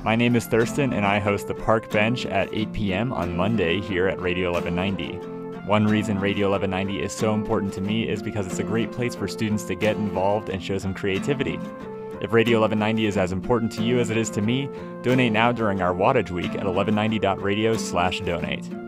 My name is Thurston, and I host the Park Bench at 8 p.m. on Monday here at Radio 1190. One reason Radio 1190 is so important to me is because it's a great place for students to get involved and show some creativity. If Radio 1190 is as important to you as it is to me, donate now during our Wattage Week at 1190.radio/donate.